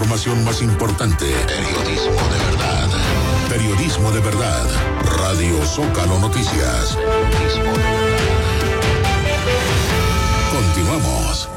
información más importante. Periodismo de verdad. Periodismo de verdad. Radio Zócalo Noticias. Periodismo de verdad. Continuamos.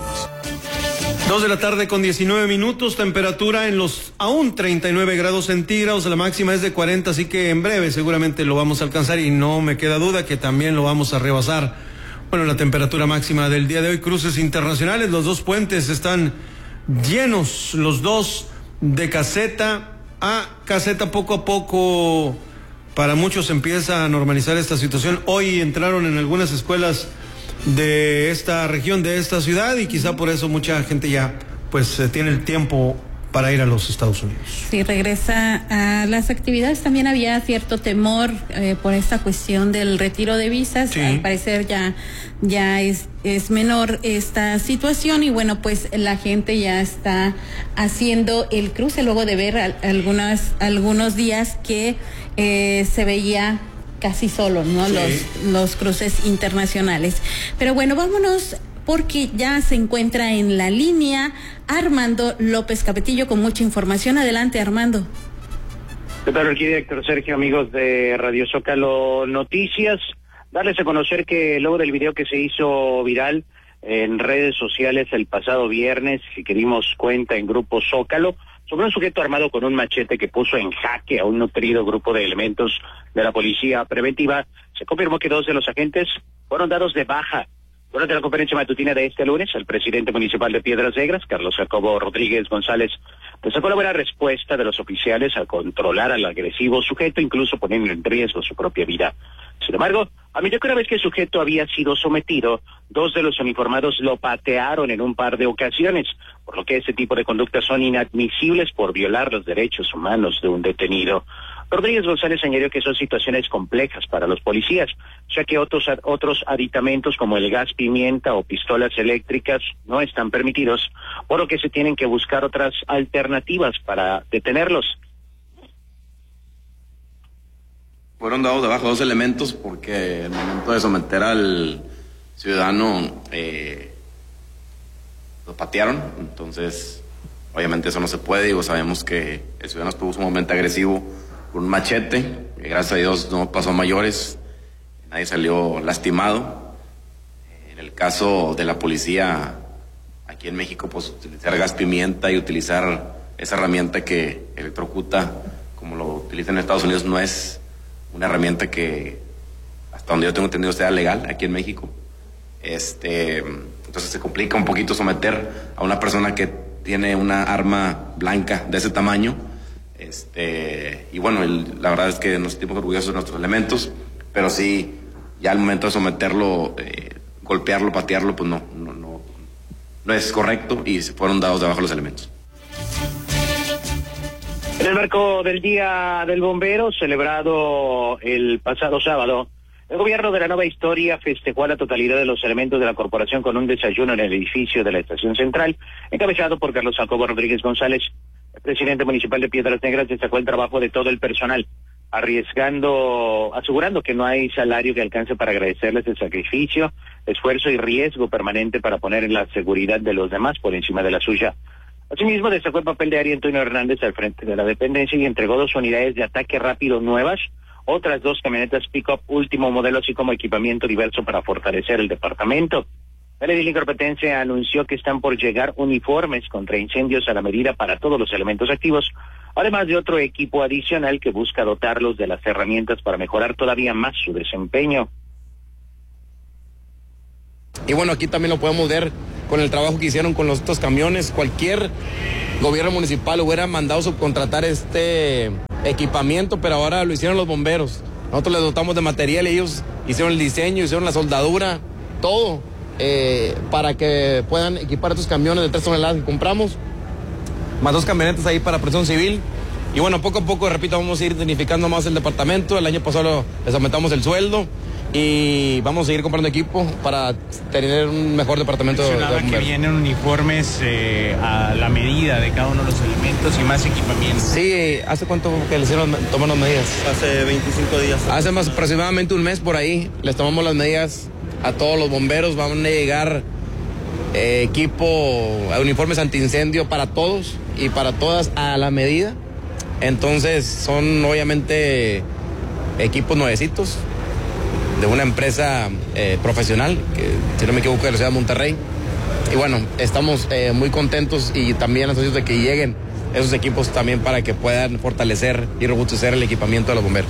2:19 p.m, temperatura en los aún 39 grados centígrados, la máxima es de 40, así que en breve seguramente lo vamos a alcanzar y no me queda duda que también lo vamos a rebasar. Bueno, la temperatura máxima del día de hoy, cruces internacionales, los dos puentes están llenos, los dos de caseta a caseta. Poco a poco para muchos empieza a normalizar esta situación. Hoy entraron en algunas escuelas de esta región, de esta ciudad, y quizá por eso mucha gente ya pues tiene el tiempo para ir a los Estados Unidos. Sí, regresa a las actividades. También había cierto temor por esta cuestión del retiro de visas. Sí. Al parecer ya es menor esta situación y bueno, pues la gente ya está haciendo el cruce luego de ver algunos días que se veía casi solo, ¿no? Sí. Los cruces internacionales. Pero bueno, vámonos porque ya se encuentra en la línea Armando López Capetillo con mucha información. Adelante, Armando. ¿Qué tal, arquitecto Sergio, amigos de Radio Zócalo Noticias? Darles a conocer que luego del video que se hizo viral en redes sociales el pasado viernes, y que dimos cuenta en Grupo Zócalo, sobre un sujeto armado con un machete que puso en jaque a un nutrido grupo de elementos de la policía preventiva, se confirmó que 2 de los agentes fueron dados de baja. Durante la conferencia matutina de este lunes, el presidente municipal de Piedras Negras, Carlos Jacobo Rodríguez González, destacó la buena respuesta de los oficiales a controlar al agresivo sujeto, incluso poniendo en riesgo su propia vida. Sin embargo, admitió que una vez que el sujeto había sido sometido, 2 de los uniformados lo patearon en un par de ocasiones, por lo que ese tipo de conductas son inadmisibles por violar los derechos humanos de un detenido. Rodríguez González añadió que son situaciones complejas para los policías, ya que otros aditamentos como el gas pimienta o pistolas eléctricas no están permitidos, por lo que se tienen que buscar otras alternativas para detenerlos. Fueron dados de baja 2 elementos porque el momento de someter al ciudadano lo patearon, entonces obviamente eso no se puede, y sabemos que el ciudadano estuvo sumamente agresivo con un machete, que gracias a Dios no pasó a mayores, nadie salió lastimado. En el caso de la policía aquí en México, pues utilizar gas pimienta y utilizar esa herramienta que electrocuta, como lo utilizan en Estados Unidos, no es una herramienta que, hasta donde yo tengo entendido, sea legal aquí en México. Entonces se complica un poquito someter a una persona que tiene una arma blanca de ese tamaño. Y bueno, la verdad es que nos sentimos orgullosos de nuestros elementos, pero sí, ya al momento de someterlo, golpearlo, patearlo, pues no es correcto, y se fueron dados de baja los elementos. En el marco del Día del Bombero, celebrado el pasado sábado, el gobierno de la Nueva Historia festejó a la totalidad de los elementos de la corporación con un desayuno en el edificio de la Estación Central, encabezado por Carlos Jacobo Rodríguez González. El presidente municipal de Piedras Negras destacó el trabajo de todo el personal, asegurando que no hay salario que alcance para agradecerles el sacrificio, esfuerzo y riesgo permanente para poner en la seguridad de los demás por encima de la suya. Asimismo, destacó el papel de Ari Antonio Hernández al frente de la dependencia y entregó 2 unidades de ataque rápido nuevas, otras 2 camionetas pick-up último modelo, así como equipamiento diverso para fortalecer el departamento. El edil incompetente anunció que están por llegar uniformes contra incendios a la medida para todos los elementos activos, además de otro equipo adicional que busca dotarlos de las herramientas para mejorar todavía más su desempeño. Y bueno, aquí también lo podemos ver con el trabajo que hicieron con los otros camiones. Cualquier gobierno municipal hubiera mandado subcontratar este equipamiento, pero ahora lo hicieron los bomberos. Nosotros les dotamos de material y ellos hicieron el diseño, hicieron la soldadura, todo, para que puedan equipar estos camiones de 3 toneladas que compramos, más 2 camionetas ahí para protección civil. Y bueno, poco a poco, repito, vamos a ir dignificando más el departamento. El año pasado les aumentamos el sueldo y vamos a seguir comprando equipo para tener un mejor departamento. Mencionaba que vienen uniformes a la medida de cada uno de los elementos y más equipamiento. Sí, ¿hace cuánto que les hicieron tomar las medidas? Hace 25 días. Hace más aproximadamente un mes por ahí les tomamos las medidas a todos los bomberos. Van a llegar uniformes antiincendio para todos y para todas a la medida. Entonces son obviamente equipos nuevecitos de una empresa profesional, que si no me equivoco de la ciudad de Monterrey. Y bueno, estamos muy contentos y también ansiosos de que lleguen esos equipos también para que puedan fortalecer y robustecer el equipamiento de los bomberos.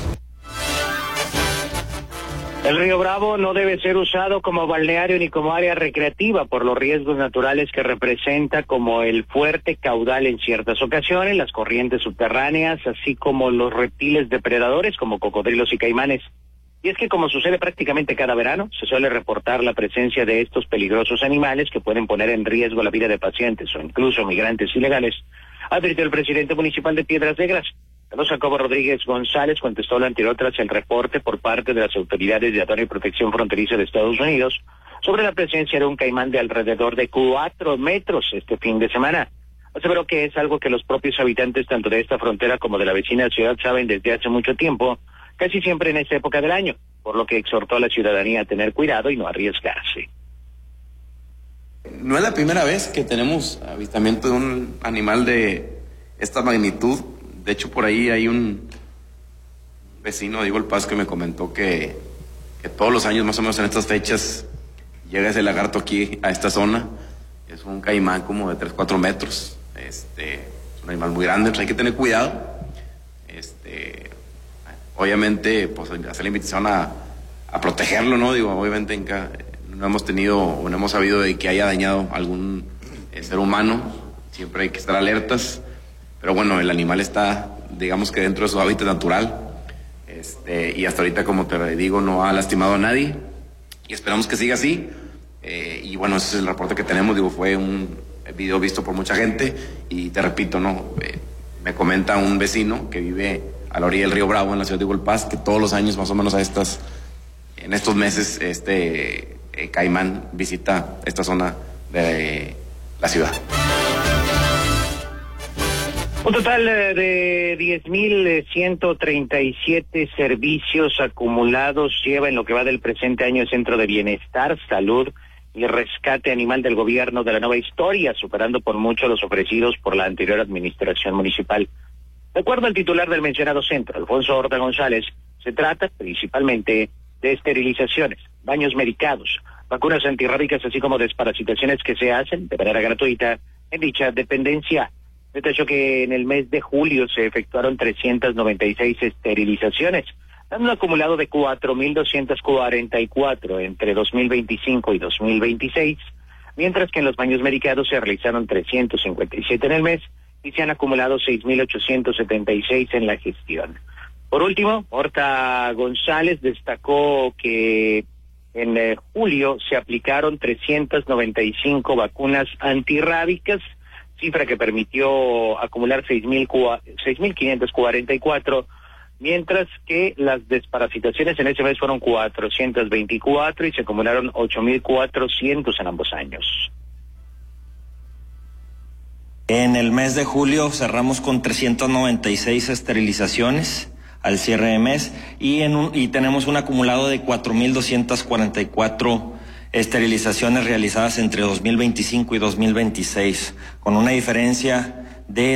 El río Bravo no debe ser usado como balneario ni como área recreativa por los riesgos naturales que representa, como el fuerte caudal en ciertas ocasiones, las corrientes subterráneas, así como los reptiles depredadores como cocodrilos y caimanes. Y es que, como sucede prácticamente cada verano, se suele reportar la presencia de estos peligrosos animales que pueden poner en riesgo la vida de pacientes o incluso migrantes ilegales, advirtió el presidente municipal de Piedras Negras. Carlos Jacobo Rodríguez González contestó lo anterior tras el reporte por parte de las autoridades de aduana y protección fronteriza de Estados Unidos sobre la presencia de un caimán de alrededor de 4 metros este fin de semana. Aseveró que es algo que los propios habitantes tanto de esta frontera como de la vecina ciudad saben desde hace mucho tiempo, casi siempre en esta época del año, por lo que exhortó a la ciudadanía a tener cuidado y no arriesgarse. No es la primera vez que tenemos avistamiento de un animal de esta magnitud. De hecho, por ahí hay un vecino, Diego El Paz, que me comentó que todos los años, más o menos en estas fechas, llega ese lagarto aquí a esta zona. Es un caimán como de 3-4 metros. Es un animal muy grande, entonces hay que tener cuidado. Obviamente, pues hacer la invitación a protegerlo, ¿no? Digo, obviamente no hemos tenido o no hemos sabido de que haya dañado algún ser humano. Siempre hay que estar alertas. Pero bueno, el animal está, digamos que dentro de su hábitat natural, y hasta ahorita, como te digo, no ha lastimado a nadie, y esperamos que siga así. Y bueno, ese es el reporte que tenemos. Digo, fue un video visto por mucha gente, y te repito, ¿no? Me comenta un vecino que vive a la orilla del río Bravo, en la ciudad de Igualpaz, que todos los años, más o menos en estos meses, caimán visita esta zona de la ciudad. Un total de 10.137 servicios acumulados lleva en lo que va del presente año el Centro de Bienestar, Salud y Rescate Animal del Gobierno de la Nueva Historia, superando por mucho los ofrecidos por la anterior administración municipal. De acuerdo al titular del mencionado centro, Alfonso Horta González, se trata principalmente de esterilizaciones, baños medicados, vacunas antirrábicas, así como desparasitaciones que se hacen de manera gratuita en dicha dependencia. Detalló que en el mes de julio se efectuaron 396 esterilizaciones, dando un acumulado de 4.244 entre 2025 y 2026, mientras que en los baños medicados se realizaron 357 en el mes y se han acumulado 6.876 en la gestión. Por último, Horta González destacó que en julio se aplicaron 395 vacunas antirrábicas, cifra que permitió acumular 6.544, mientras que las desparasitaciones en ese mes fueron 424 y se acumularon 8.400 en ambos años. En el mes de julio cerramos con 396 esterilizaciones al cierre de mes y tenemos un acumulado de 4.244 esterilizaciones realizadas entre 2025 y 2026, con una diferencia de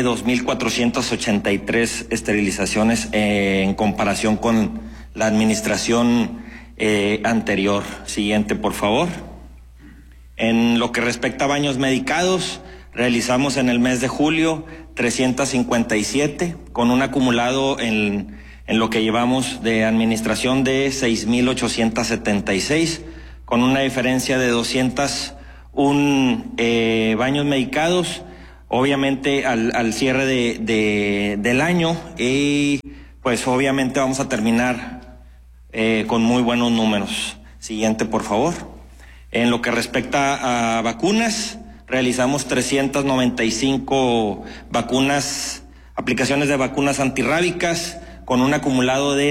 2.483 esterilizaciones en comparación con la administración anterior. Siguiente, por favor. En lo que respecta a baños medicados, realizamos en el mes de julio 357, con un acumulado en lo que llevamos de administración de 6.876, con una diferencia de 201 baños medicados, obviamente al cierre del año, y pues obviamente vamos a terminar con muy buenos números. Siguiente, por favor. En lo que respecta a vacunas, realizamos 395 aplicaciones de vacunas antirrábicas, con un acumulado de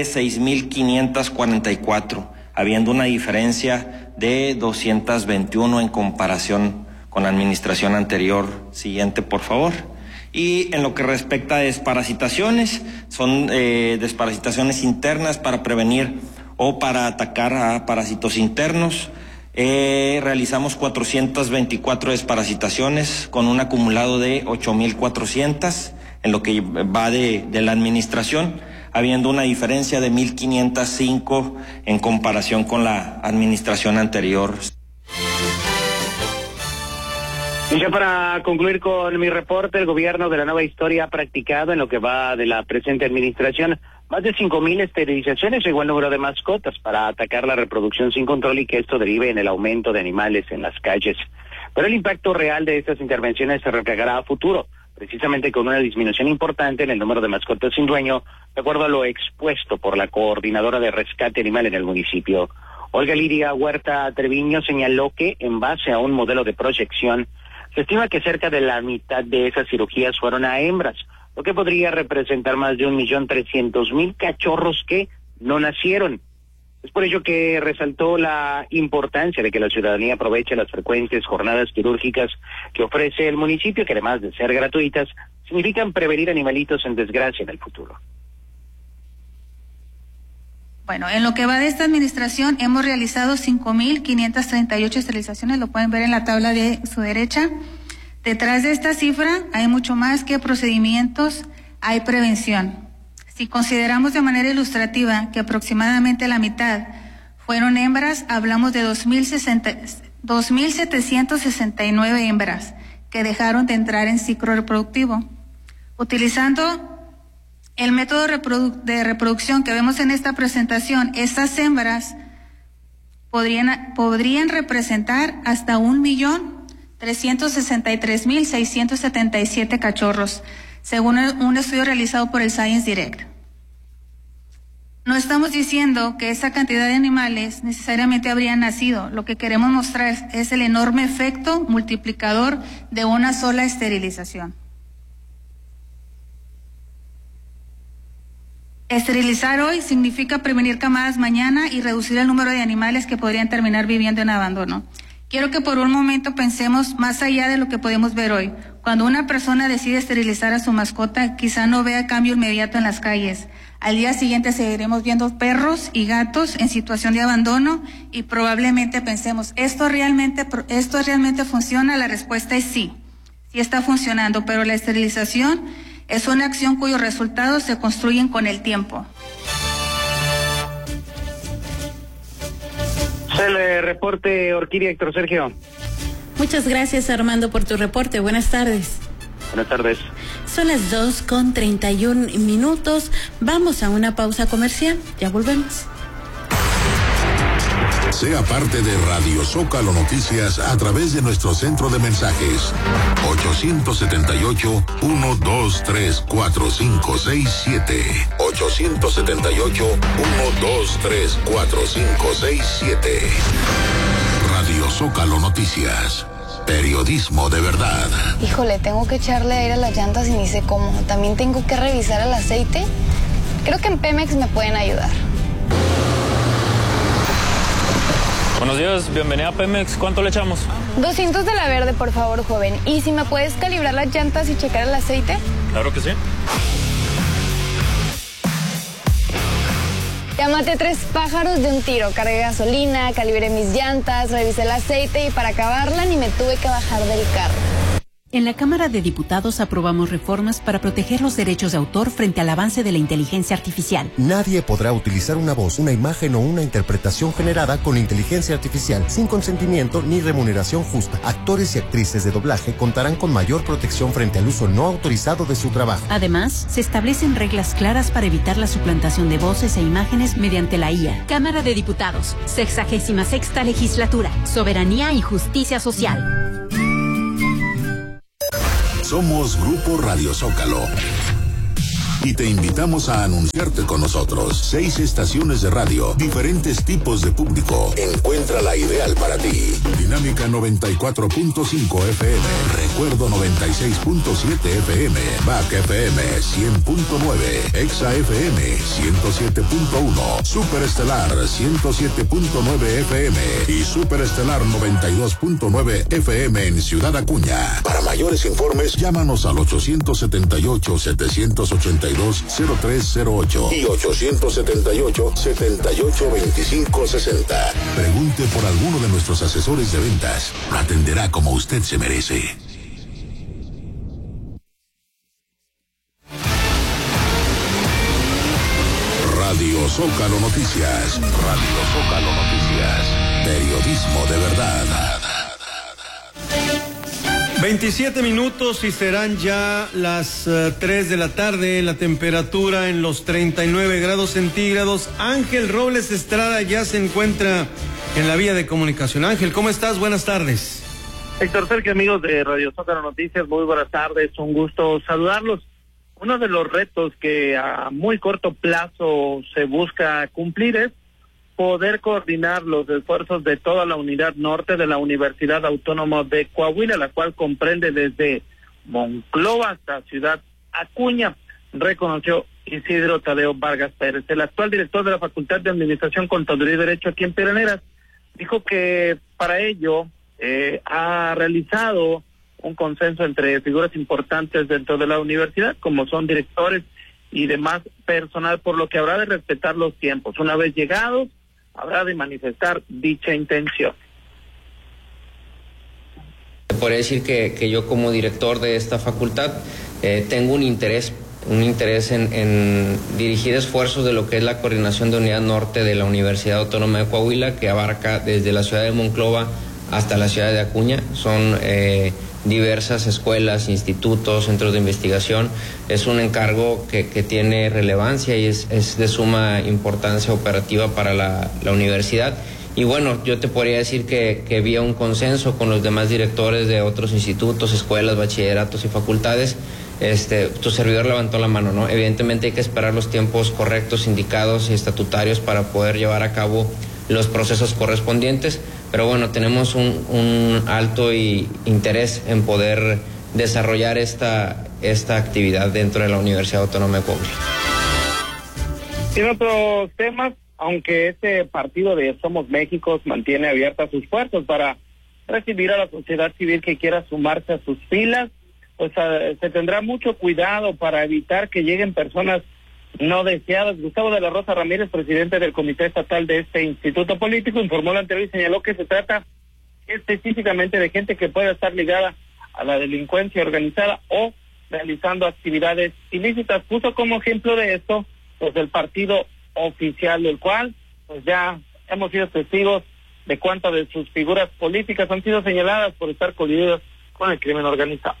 6.544, habiendo una diferencia de 221 en comparación con la administración anterior. Siguiente, por favor. Y en lo que respecta a desparasitaciones, son desparasitaciones internas para prevenir o para atacar a parásitos internos. realizamos 424 desparasitaciones con un acumulado de 8,400 en lo que va de la administración, habiendo una diferencia de 1,505 en comparación con la administración anterior. Y ya para concluir con mi reporte, el gobierno de la Nueva Historia ha practicado en lo que va de la presente administración más de 5,000 esterilizaciones o igual número de mascotas para atacar la reproducción sin control y que esto derive en el aumento de animales en las calles. Pero el impacto real de estas intervenciones se reflejará a futuro, precisamente con una disminución importante en el número de mascotas sin dueño, de acuerdo a lo expuesto por la coordinadora de rescate animal en el municipio. Olga Lidia Huerta Treviño señaló que, en base a un modelo de proyección, se estima que cerca de la mitad de esas cirugías fueron a hembras, lo que podría representar más de 1,300,000 cachorros que no nacieron. Es por ello que resaltó la importancia de que la ciudadanía aproveche las frecuentes jornadas quirúrgicas que ofrece el municipio, que además de ser gratuitas, significan prevenir animalitos en desgracia en el futuro. Bueno, en lo que va de esta administración hemos realizado 5,538 esterilizaciones, lo pueden ver en la tabla de su derecha. Detrás de esta cifra hay mucho más que procedimientos, hay prevención. Si consideramos de manera ilustrativa que aproximadamente la mitad fueron hembras, hablamos de 2,769 hembras que dejaron de entrar en ciclo reproductivo. Utilizando el método de reproducción que vemos en esta presentación, estas hembras podrían representar hasta 1,363,677 cachorros, según un estudio realizado por el Science Direct. No estamos diciendo que esa cantidad de animales necesariamente habrían nacido. Lo que queremos mostrar es el enorme efecto multiplicador de una sola esterilización. Esterilizar hoy significa prevenir camadas mañana y reducir el número de animales que podrían terminar viviendo en abandono. Quiero que por un momento pensemos más allá de lo que podemos ver hoy. Cuando una persona decide esterilizar a su mascota, quizá no vea cambio inmediato en las calles. Al día siguiente seguiremos viendo perros y gatos en situación de abandono y probablemente pensemos, ¿esto realmente funciona? La respuesta es sí, sí está funcionando, pero la esterilización es una acción cuyos resultados se construyen con el tiempo. El reporte, Orquídea, Héctor Sergio. Muchas gracias, Armando, por tu reporte. Buenas tardes. Buenas tardes. Son las 2:31. Vamos a una pausa comercial. Ya volvemos. Sea parte de Radio Zócalo Noticias a través de nuestro centro de mensajes 878-123-4567 878-123-4567. Radio Zócalo Noticias, periodismo de verdad. Híjole, tengo que echarle aire a las llantas y ni sé cómo. También tengo que revisar el aceite. Creo que en Pemex me pueden ayudar. Buenos días, bienvenida a Pemex. ¿Cuánto le echamos? 200 de la verde, por favor, joven. ¿Y si me puedes calibrar las llantas y checar el aceite? Claro que sí. Ya maté 3 pájaros de un tiro. Cargué gasolina, calibré mis llantas, revisé el aceite y para acabarla ni me tuve que bajar del carro. En la Cámara de Diputados aprobamos reformas para proteger los derechos de autor frente al avance de la inteligencia artificial. Nadie podrá utilizar una voz, una imagen o una interpretación generada con inteligencia artificial sin consentimiento ni remuneración justa. Actores y actrices de doblaje contarán con mayor protección frente al uso no autorizado de su trabajo. Además, se establecen reglas claras para evitar la suplantación de voces e imágenes mediante la IA. Cámara de Diputados, 66ª Legislatura, Soberanía y Justicia Social. Somos Grupo Radio Zócalo y te invitamos a anunciarte con nosotros. 6 estaciones de radio, diferentes tipos de público. Encuentra la ideal para ti. Dinámica 94.5 FM, Recuerdo 96.7 FM, Back FM 100.9, Exa FM 107.1, Superestelar 107.9 FM y Superestelar 92.9 FM en Ciudad Acuña. Para mayores informes, llámanos al 878-782-92 872-0308 y 878-782560. Pregunte por alguno de nuestros asesores de ventas. Lo atenderá como usted se merece. Radio Zócalo Noticias. Radio Zócalo Noticias. Periodismo de verdad. 27 minutos y serán ya las 3 de la tarde. La temperatura en los 39 grados centígrados. Ángel Robles Estrada ya se encuentra en la vía de comunicación. Ángel, ¿cómo estás? Buenas tardes. Héctor Sergio, amigos de Radio Zócalo Noticias, muy buenas tardes. Un gusto saludarlos. Uno de los retos que a muy corto plazo se busca cumplir es poder coordinar los esfuerzos de toda la unidad norte de la Universidad Autónoma de Coahuila, la cual comprende desde Monclova hasta Ciudad Acuña, reconoció Isidro Tadeo Vargas Pérez. El actual director de la Facultad de Administración, Contaduría y Derecho aquí en Piedras, dijo que para ello ha realizado un consenso entre figuras importantes dentro de la universidad, como son directores y demás personal, por lo que habrá de respetar los tiempos. Una vez llegados, habrá de manifestar dicha intención. Podría decir que yo como director de esta facultad tengo un interés en dirigir esfuerzos de lo que es la coordinación de unidad norte de la Universidad Autónoma de Coahuila, que abarca desde la ciudad de Monclova hasta la ciudad de Acuña. Son diversas escuelas, institutos, centros de investigación. Es un encargo que tiene relevancia y es de suma importancia operativa para la universidad. Y bueno, yo te podría decir que había un consenso con los demás directores de otros institutos, escuelas, bachilleratos y facultades. Tu servidor levantó la mano, ¿no? Evidentemente hay que esperar los tiempos correctos, indicados y estatutarios para poder llevar a cabo los procesos correspondientes, pero bueno, tenemos un alto interés en poder desarrollar esta actividad dentro de la Universidad Autónoma de Coahuila. En otros temas, aunque este partido de Somos México mantiene abiertas sus puertas para recibir a la sociedad civil que quiera sumarse a sus filas, pues se tendrá mucho cuidado para evitar que lleguen personas no deseadas. Gustavo de la Rosa Ramírez, presidente del comité estatal de este instituto político, informó la anterior y señaló que se trata específicamente de gente que pueda estar ligada a la delincuencia organizada o realizando actividades ilícitas. Puso como ejemplo de esto pues el partido oficial, del cual pues ya hemos sido testigos de cuántas de sus figuras políticas han sido señaladas por estar coludidas con el crimen organizado.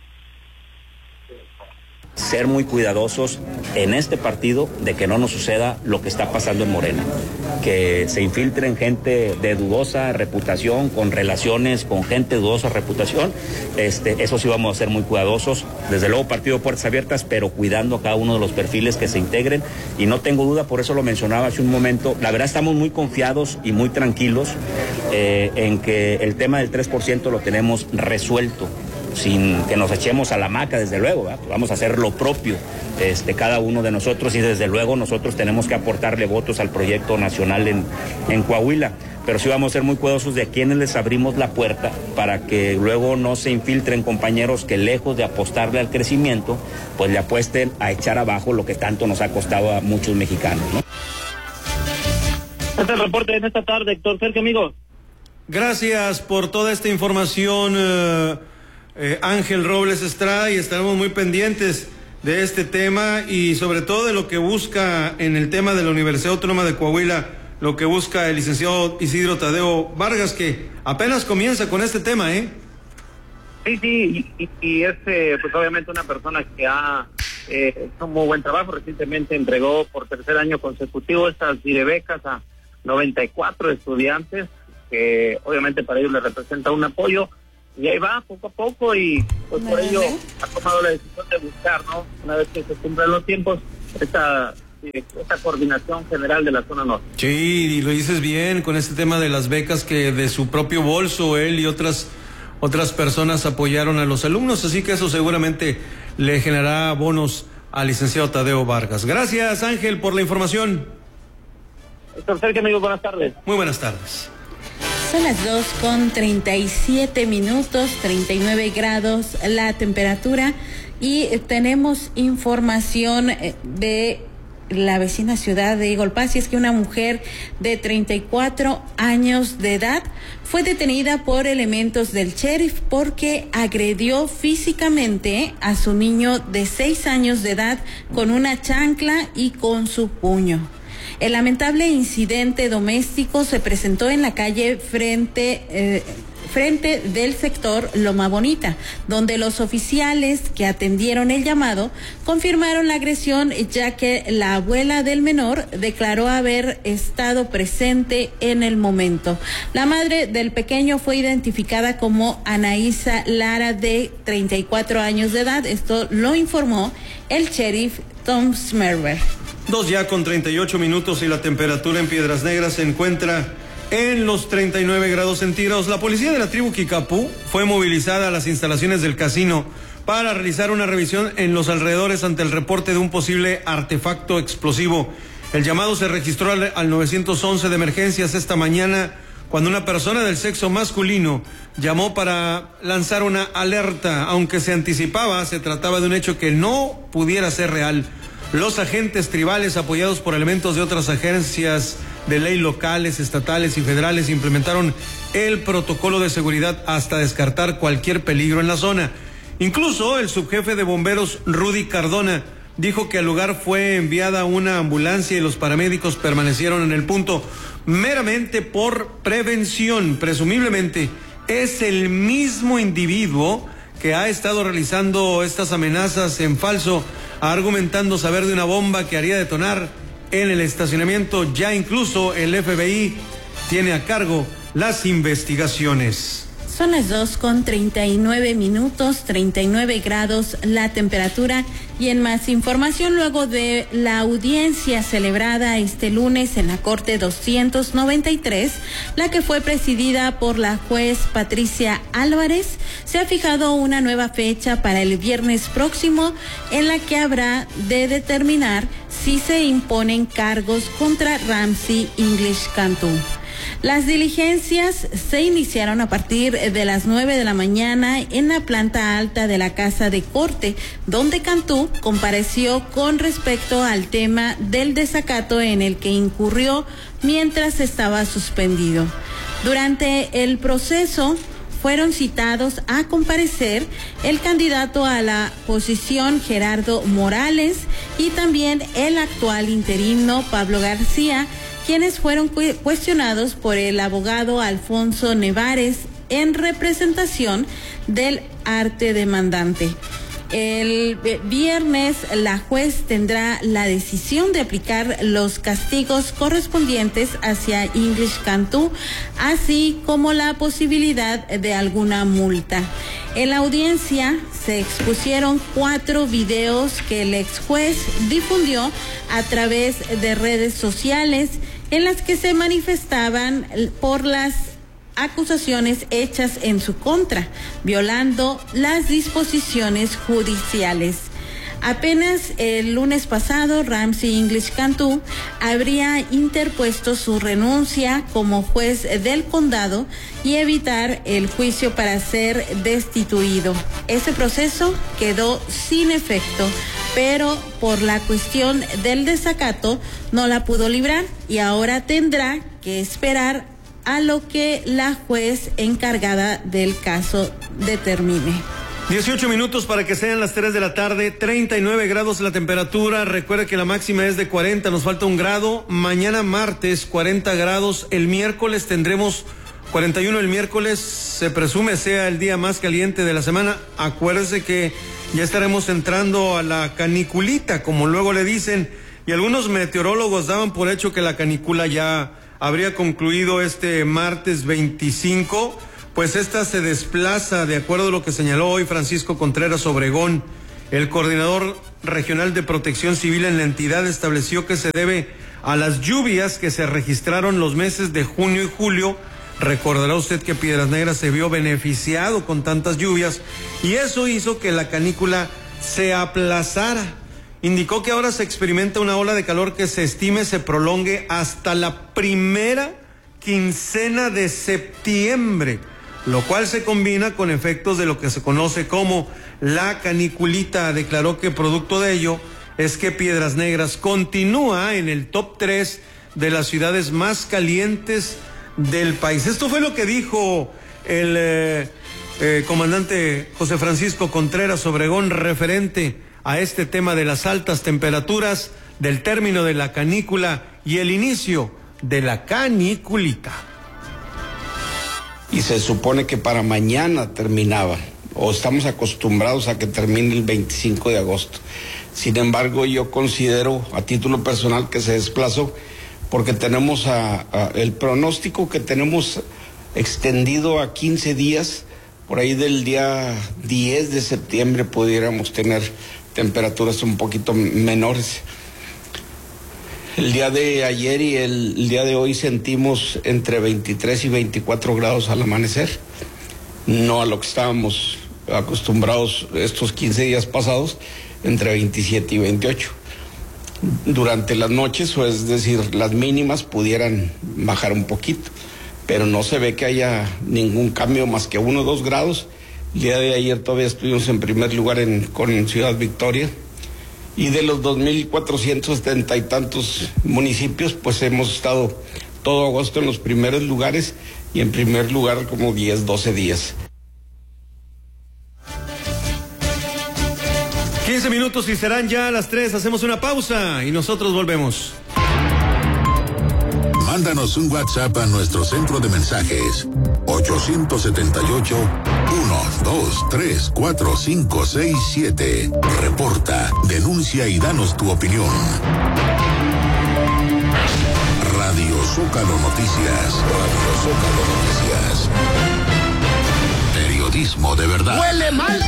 Ser muy cuidadosos en este partido de que no nos suceda lo que está pasando en Morena, que se infiltren gente de dudosa reputación, con relaciones con gente de dudosa reputación. Eso sí vamos a ser muy cuidadosos, desde luego partido de puertas abiertas, pero cuidando a cada uno de los perfiles que se integren, y no tengo duda, por eso lo mencionaba hace un momento, la verdad estamos muy confiados y muy tranquilos en que el tema del 3% lo tenemos resuelto, sin que nos echemos a la hamaca, desde luego, ¿verdad? Vamos a hacer lo propio, cada uno de nosotros, y desde luego nosotros tenemos que aportarle votos al proyecto nacional en Coahuila, pero sí vamos a ser muy cuidadosos de a quienes les abrimos la puerta para que luego no se infiltren compañeros que, lejos de apostarle al crecimiento, pues le apuesten a echar abajo lo que tanto nos ha costado a muchos mexicanos, ¿no? Este es el reporte de esta tarde, Héctor Sergio, amigos. Gracias por toda esta información, Ángel Robles Estrada, y estaremos muy pendientes de este tema y sobre todo de lo que busca en el tema de la Universidad Autónoma de Coahuila, lo que busca el licenciado Isidro Tadeo Vargas, que apenas comienza con este tema, ¿eh? Sí, y es pues obviamente una persona que ha hecho un muy buen trabajo. Recientemente entregó por tercer año consecutivo estas becas a 94 estudiantes, que obviamente para ellos le representa un apoyo. Y ahí va, poco a poco, y pues por ello ha tomado la decisión de buscar, ¿no? Una vez que se cumplan los tiempos, esta coordinación general de la zona norte. Sí, y lo dices bien, con este tema de las becas que de su propio bolso él y otras personas apoyaron a los alumnos, así que eso seguramente le generará bonos al licenciado Tadeo Vargas. Gracias, Ángel, por la información. Héctor Sergio, amigos, buenas tardes. Muy buenas tardes. Son las 2:37, 39 grados la temperatura, y tenemos información de la vecina ciudad de Eagle Pass, y es que una mujer de 34 años de edad fue detenida por elementos del sheriff porque agredió físicamente a su niño de 6 años de edad con una chancla y con su puño. El lamentable incidente doméstico se presentó en la calle frente del sector Loma Bonita, donde los oficiales que atendieron el llamado confirmaron la agresión, ya que la abuela del menor declaró haber estado presente en el momento. La madre del pequeño fue identificada como Anaísa Lara, de 34 años de edad. Esto lo informó el sheriff Tom Smerber. 2:38 y la temperatura en Piedras Negras se encuentra en los 39 grados centígrados. La policía de la tribu Kikapú fue movilizada a las instalaciones del casino para realizar una revisión en los alrededores ante el reporte de un posible artefacto explosivo. El llamado se registró al 911 de emergencias esta mañana, cuando una persona del sexo masculino llamó para lanzar una alerta. Aunque se anticipaba, se trataba de un hecho que no pudiera ser real. Los agentes tribales, apoyados por elementos de otras agencias de ley locales, estatales y federales, implementaron el protocolo de seguridad hasta descartar cualquier peligro en la zona. Incluso el subjefe de bomberos, Rudy Cardona, dijo que al lugar fue enviada una ambulancia y los paramédicos permanecieron en el punto meramente por prevención. Presumiblemente es el mismo individuo que ha estado realizando estas amenazas en falso, argumentando saber de una bomba que haría detonar en el estacionamiento. Ya incluso el FBI tiene a cargo las investigaciones. Son las 2:39, 39 grados la temperatura. Y en más información, luego de la audiencia celebrada este lunes en la Corte 293, la que fue presidida por la juez Patricia Álvarez, se ha fijado una nueva fecha para el viernes próximo, en la que habrá de determinar si se imponen cargos contra Ramsey English Cantú. Las diligencias se iniciaron a partir de las 9 de la mañana en la planta alta de la Casa de Corte, donde Cantú compareció con respecto al tema del desacato en el que incurrió mientras estaba suspendido. Durante el proceso fueron citados a comparecer el candidato a la posición Gerardo Morales y también el actual interino Pablo García, quienes fueron cuestionados por el abogado Alfonso Nevares en representación del arte demandante. El viernes la juez tendrá la decisión de aplicar los castigos correspondientes hacia English Cantú, así como la posibilidad de alguna multa. En la audiencia se expusieron 4 videos que el ex juez difundió a través de redes sociales, en las que se manifestaban por las acusaciones hechas en su contra, violando las disposiciones judiciales. Apenas el lunes pasado, Ramsey English Cantú habría interpuesto su renuncia como juez del condado y evitar el juicio para ser destituido. Ese proceso quedó sin efecto, pero por la cuestión del desacato no la pudo librar y ahora tendrá que esperar a lo que la juez encargada del caso determine. 18 minutos para que sean las 3 de la tarde, 39 grados la temperatura. Recuerde que la máxima es de 40, nos falta 1 grado. Mañana martes 40 grados, el miércoles tendremos 41, el miércoles se presume sea el día más caliente de la semana. Acuérdese que ya estaremos entrando a la caniculita, como luego le dicen, y algunos meteorólogos daban por hecho que la canícula ya habría concluido este martes 25, pues esta se desplaza, de acuerdo a lo que señaló hoy Francisco Contreras Obregón. El coordinador regional de Protección Civil en la entidad estableció que se debe a las lluvias que se registraron los meses de junio y julio. Recordará usted que Piedras Negras se vio beneficiado con tantas lluvias y eso hizo que la canícula se aplazara. Indicó que ahora se experimenta una ola de calor que se estime se prolongue hasta la primera quincena de septiembre, lo cual se combina con efectos de lo que se conoce como la caniculita. Declaró que producto de ello es que Piedras Negras continúa en el top 3 de las ciudades más calientes del país. Esto fue lo que dijo el comandante José Francisco Contreras Obregón referente a este tema de las altas temperaturas, del término de la canícula y el inicio de la caniculita. Y se supone que para mañana terminaba, o estamos acostumbrados a que termine el 25 de agosto. Sin embargo, yo considero a título personal que se desplazó porque tenemos el pronóstico que tenemos extendido a 15 días. Por ahí del día 10 de septiembre pudiéramos tener temperaturas un poquito menores. El día de ayer y el día de hoy sentimos entre 23 y 24 grados al amanecer, no a lo que estábamos acostumbrados estos 15 días pasados, entre 27 y 28. Durante las noches, o es decir, las mínimas pudieran bajar un poquito, pero no se ve que haya ningún cambio más que 1 o 2 grados. El día de ayer todavía estuvimos en primer lugar con Ciudad Victoria, y de los 2.470 y tantos municipios, pues hemos estado todo agosto en los primeros lugares, y en primer lugar como 10, 12 días. 15 minutos y serán ya las 3. Hacemos una pausa y nosotros volvemos. Mándanos un WhatsApp a nuestro centro de mensajes 878-123-4567. Reporta, denuncia y danos tu opinión. Radio Zócalo Noticias. Radio Zócalo Noticias. Periodismo de verdad. ¡Huele mal!